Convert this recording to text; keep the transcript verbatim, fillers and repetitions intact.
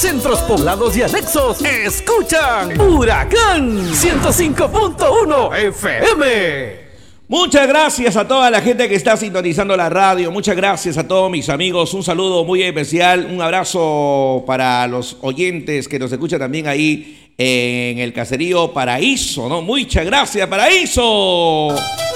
centros poblados y anexos escuchan Huracán ciento cinco punto uno F M. Muchas gracias a toda la gente que está sintonizando la radio. Muchas gracias a todos mis amigos. Un saludo muy especial. Un abrazo para los oyentes que nos escuchan también ahí en el caserío Paraíso, ¿no? Muchas gracias, Paraíso.